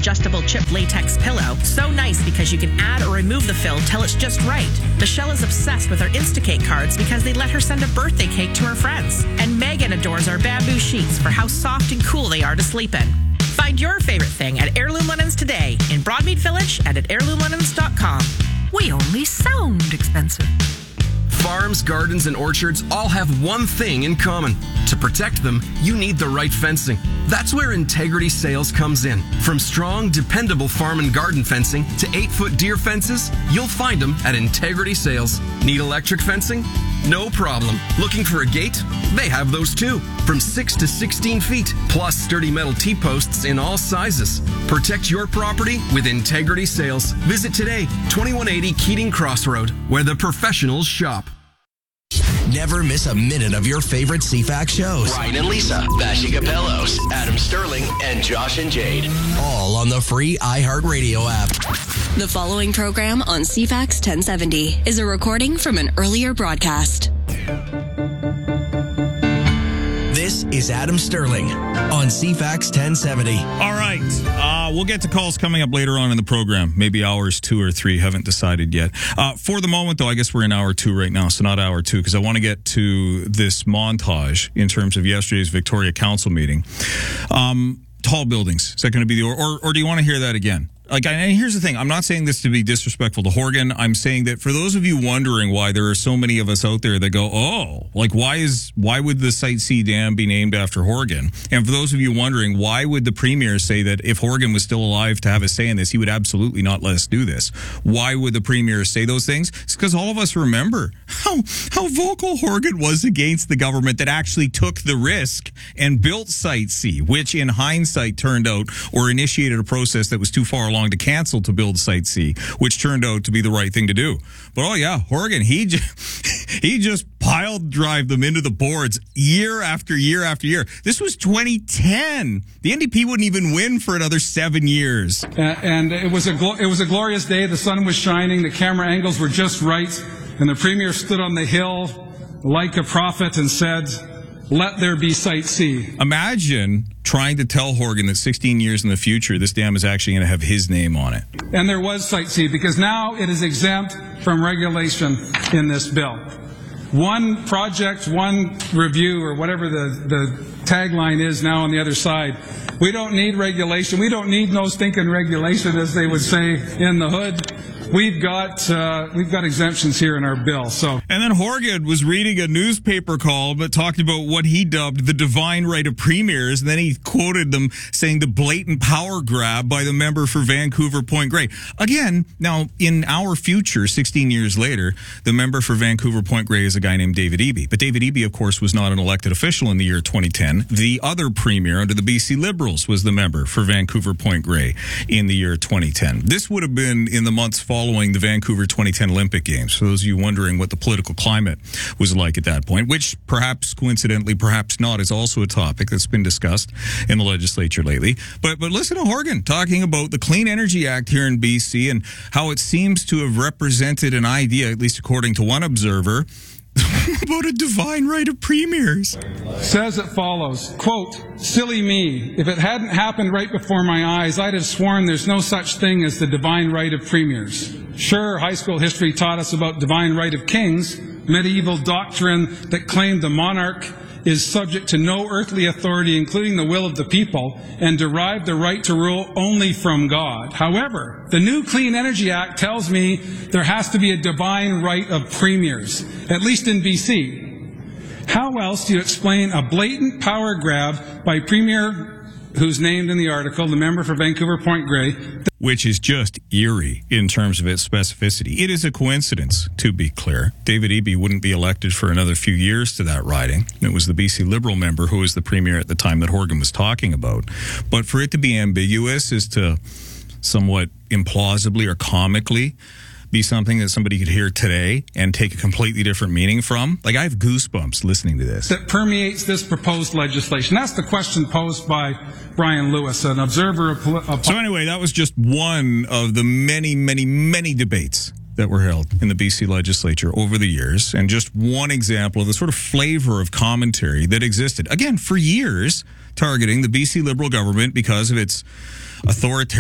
adjustable chip latex pillow. So nice because you can add or remove the fill till it's just right. Michelle is obsessed with our Instacake cards because they let her send a birthday cake to her friends. And Megan adores our bamboo sheets for how soft and cool they are to sleep in. Find your favorite thing at Heirloom Linens today in Broadmead Village and at heirloomlinens.com. We only sound expensive. Farms, gardens, and orchards all have one thing in common. To protect them, you need the right fencing. That's where Integrity Sales comes in. From strong, dependable farm and garden fencing to 8-foot deer fences, you'll find them at Integrity Sales. Need electric fencing? No problem. Looking for a gate? They have those too. From 6 to 16 feet, plus sturdy metal T-posts in all sizes. Protect your property with Integrity Sales. Visit today, 2180 Keating Crossroad, where the professionals shop. Never miss a minute of your favorite CFAX shows. Ryan and Lisa, Bashi Capellos, Adam Sterling, and Josh and Jade. All on the free iHeartRadio app. The following program on CFAX 1070 is a recording from an earlier broadcast. This is Adam Sterling on CFAX 1070. All right. We'll get to calls coming up later on in the program. Maybe hours 2 or 3. Haven't decided yet. For the moment, though, I guess we're in hour 2 right now, so not hour 2, because I want to get to this montage in terms of yesterday's Victoria Council meeting. Tall buildings. Is that going to be the... Or do you want to hear that again? And here's the thing. I'm not saying this to be disrespectful to Horgan. I'm saying that for those of you wondering why there are so many of us out there that go, why would the Site C Dam be named after Horgan? And for those of you wondering, why would the Premier say that if Horgan was still alive to have a say in this, he would absolutely not let us do this? Why would the Premier say those things? It's because all of us remember how vocal Horgan was against the government that actually took the risk and built Site C, which in hindsight turned out or initiated a process that was too far along to cancel to build Site C, which turned out to be the right thing to do. But Horgan, he just piled drive them into the boards year after year after year. This was 2010. The NDP wouldn't even win for another 7 years. And it was a glorious day. The sun was shining. The camera angles were just right. And the Premier stood on the hill like a prophet and said, "Let there be Site C." Imagine trying to tell Horgan that 16 years in the future, this dam is actually going to have his name on it. And there was Site C, because now it is exempt from regulation in this bill. One project, one review, or whatever the tagline is now on the other side. We don't need regulation. We don't need no stinking regulation, as they would say in the hood. We've got exemptions here in our bill. So, and then Horgan was reading a newspaper call, but talking about what he dubbed the divine right of premiers, and then he quoted them saying the blatant power grab by the member for Vancouver Point Grey. Again, now in our future, 16 years later, the member for Vancouver Point Grey is a guy named David Eby. But David Eby, of course, was not an elected official in the year 2010. The other premier under the BC Liberals was the member for Vancouver Point Grey in the year 2010. This would have been in the months following the Vancouver 2010 Olympic Games. For those of you wondering what the political climate was like at that point, which perhaps coincidentally, perhaps not, is also a topic that's been discussed in the legislature lately. But listen to Horgan talking about the Clean Energy Act here in BC and how it seems to have represented an idea, at least according to one observer, about a divine right of premiers. Says it follows, quote, "Silly me. If it hadn't happened right before my eyes, I'd have sworn there's no such thing as the divine right of premiers. Sure, high school history taught us about divine right of kings, medieval doctrine that claimed the monarch is subject to no earthly authority, including the will of the people, and derived the right to rule only from God. However, the new Clean Energy Act tells me there has to be a divine right of premiers, at least in BC. How else do you explain a blatant power grab by Premier, who's named in the article, the member for Vancouver Point Grey, which is just eerie in terms of its specificity. It is a coincidence, to be clear. David Eby wouldn't be elected for another few years to that riding. It was the BC Liberal member who was the premier at the time that Horgan was talking about. But for it to be ambiguous is to somewhat implausibly or comically be something that somebody could hear today and take a completely different meaning from. Like, I have goosebumps listening to this. That permeates this proposed legislation. That's the question posed by Brian Lewis, an observer of... So anyway, that was just one of the many, many, many debates that were held in the BC legislature over the years, and just one example of the sort of flavor of commentary that existed, again, for years, targeting the BC Liberal government because of its authoritarian